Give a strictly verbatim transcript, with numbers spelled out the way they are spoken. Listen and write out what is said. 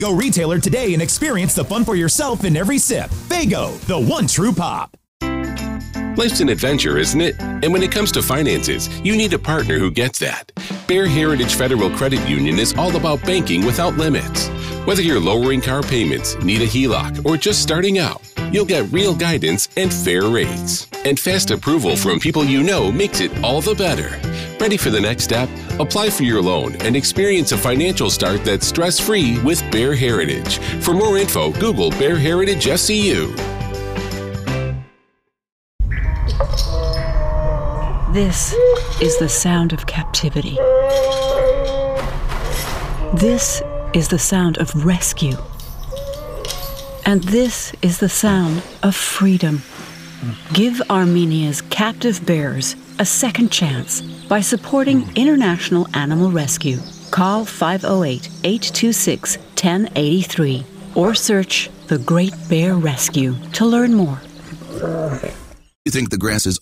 Go retailer today and experience the fun for yourself in every sip. Faygo, the one true pop. Life's an adventure, isn't it? And when it comes to finances, you need a partner who gets that. Bear Heritage Federal Credit Union is all about banking without limits. Whether you're lowering car payments, need a H E L O C, or just starting out, you'll get real guidance and fair rates. And fast approval from people you know makes it all the better. Ready for the next step? Apply for your loan and experience a financial start that's stress-free with Bear Heritage. For more info, Google Bear Heritage S C U. This is the sound of captivity. This is the sound of rescue. And this is the sound of freedom. Give Armenia's captive bears a second chance by supporting International Animal Rescue. Call five oh eight, eight two six, one oh eight three or search The Great Bear Rescue to learn more. You think the grass is